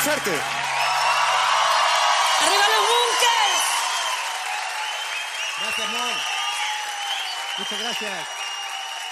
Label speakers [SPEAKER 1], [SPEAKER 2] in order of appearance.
[SPEAKER 1] suerte.
[SPEAKER 2] ¡Arriba los Bunkers!
[SPEAKER 1] Gracias, amor. Muchas gracias.